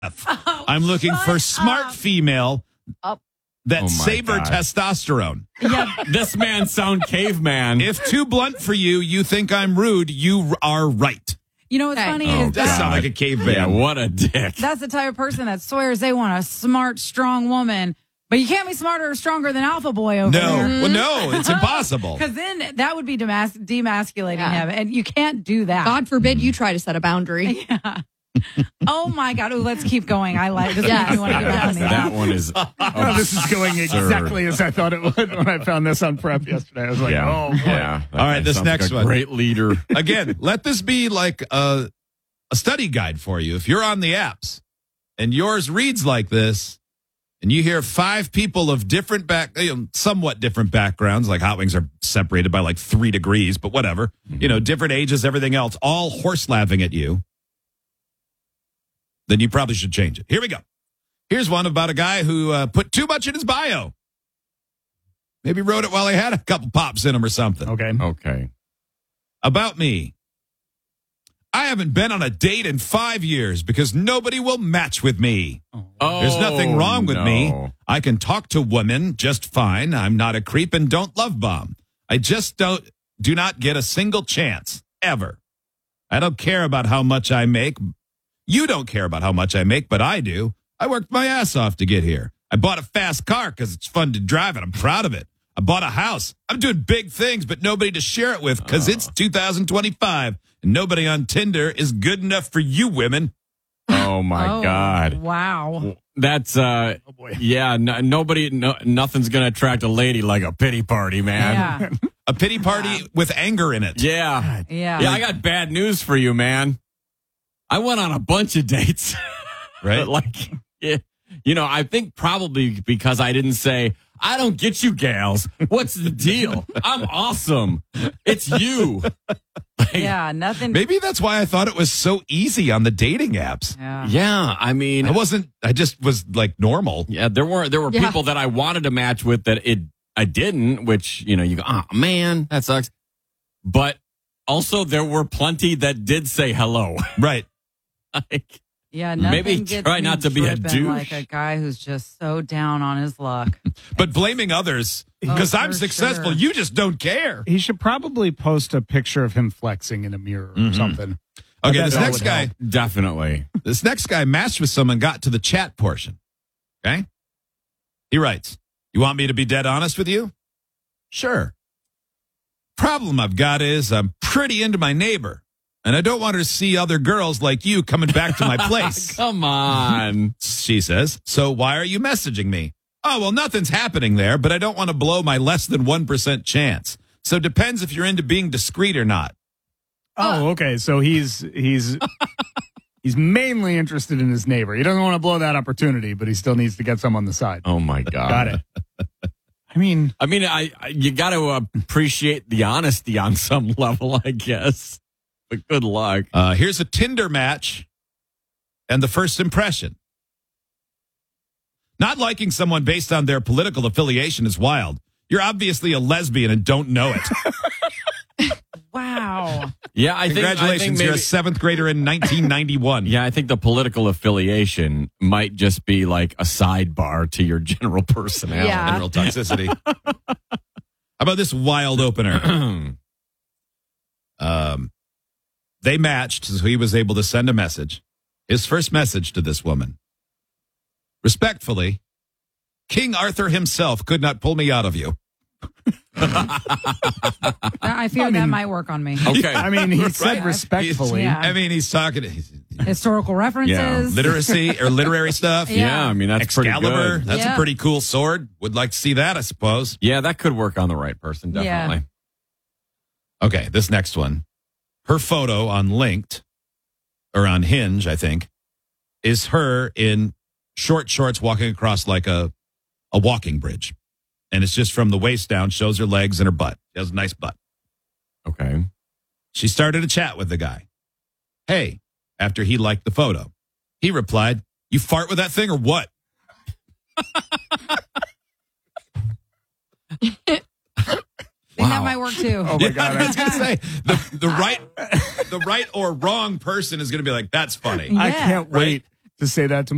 I'm looking for smart female that Oh, my savor God. testosterone. Yeah. This man sound caveman. If too blunt for you, you think I'm rude, you are right. You know what's Okay. funny Oh, is Does that sound like a caveman. yeah, what a dick. that's the type of person that swears they want a smart, strong woman, but you can't be smarter or stronger than Alpha Boy over No, there. well, no, it's impossible. Because then that would be demasculating Yeah. him, and you can't do that. God forbid you try to set a boundary. Oh my God! Ooh, let's keep going. I like this. Yes. Makes me want to get back on the That app. one is. Oh, this is going exactly as I thought it would when I found this on prep yesterday. I was like, Yeah. oh, boy. Yeah. All right, this Sounds next like a one. Great leader. Again, let this be like a study guide for you. If you're on the apps and yours reads like this, and you hear 5 people of different somewhat different backgrounds, like Hot Wings are separated by like 3 degrees, but whatever, different ages, everything else, all horse laughing at you, then you probably should change it. Here we go. Here's one about a guy who put too much in his bio. Maybe wrote it while he had a couple pops in him or something. Okay. Okay. About me. I haven't been on a date in 5 years because nobody will match with me. Oh, There's nothing wrong with me. no. I can talk to women just fine. I'm not a creep and don't love bomb. I just do not get a single chance ever. I don't care about how much I make. You don't care about how much I make, but I do. I worked my ass off to get here. I bought a fast car because it's fun to drive and I'm proud of it. I bought a house. I'm doing big things, but nobody to share it with because it's 2025 and nobody on Tinder is good enough for you women. Oh, my Oh, God. Wow. That's, boy. yeah, nothing's going to attract a lady like a pity party, man. Yeah. A pity party with anger in it. Yeah. Yeah. Yeah, I got bad news for you, man. I went on a bunch of dates. Right? Like, yeah, I think probably because I didn't say, I don't get you gals. What's the deal? I'm awesome. It's you. Like, Yeah. Nothing. Maybe that's why I thought it was so easy on the dating apps. Yeah. Yeah, I mean, I just was like normal. yeah, there were Yeah. people that I wanted to match with that I didn't, which, you go, oh man, that sucks. But also there were plenty that did say hello. Right. Like, Yeah. Nothing Maybe gets try me not to be a dripping douche. like a guy who's just so down on his luck. But blaming others because Oh, I'm for successful, sure. you just don't care. He should probably post a picture of him flexing in a mirror or something. Okay, That this would next help. guy, definitely. matched with someone, got to the chat portion. Okay? He writes, "You want me to be dead honest with you?" Sure. Problem I've got is I'm pretty into my neighbor, and I don't want her to see other girls like you coming back to my place. Come on. She says, "So why are you messaging me?" "Oh, well, nothing's happening there, but I don't want to blow my less than 1% chance. So depends if you're into being discreet or not." Oh, okay. So he's mainly interested in his neighbor. He doesn't want to blow that opportunity, but he still needs to get some on the side. Oh my God. Got it. I mean, you got to appreciate the honesty on some level, I guess. But good luck. Here's a Tinder match and the first impression. Not liking someone based on their political affiliation is wild. You're obviously a lesbian and don't know it. Wow. Yeah, I Congratulations, think you're maybe, a 7th grader in 1991. yeah, I think the political affiliation might just be like a sidebar to your general personality. Yeah. General toxicity. How about this wild opener? They matched, so he was able to send a message. His first message to this woman. Respectfully, King Arthur himself could not pull me out of you. I fear that might work on me. Okay. I mean, he said Right. respectfully. Yeah. I mean, he's talking Historical references. literacy or literary stuff. yeah, I mean, that's pretty Excalibur. good. That's a Yeah. pretty cool sword. Would like to see that, I suppose. Yeah, that could work on the right person, Yeah. definitely. Okay, this next one. Her photo on Linked, or on Hinge, I think, is her in short shorts walking across like a walking bridge. And it's just from the waist down, shows her legs and her butt. She has a nice butt. Okay. She started a chat with the guy. Hey, after he liked the photo. He replied, "You fart with that thing or what?" I think that might work too. Oh my God. I was gonna say the right or wrong person is gonna be like, "That's funny." I Yeah. can't wait to say that to